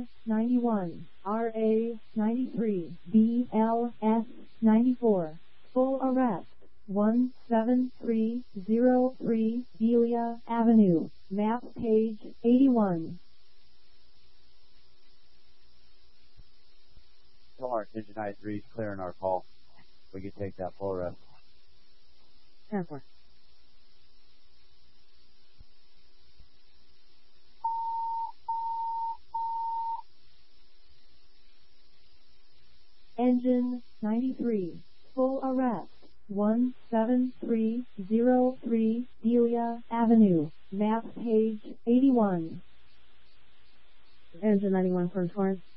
Engine 91, RA 93, BLS 94. Full arrest. 17303 Delia Avenue, map page 81. Car, Engine 93 is clearing our call. We can take that full arrest. 10-4. Engine 93, full arrest. 17303 Delia Avenue, map page 81. Engine 91 for Torrance.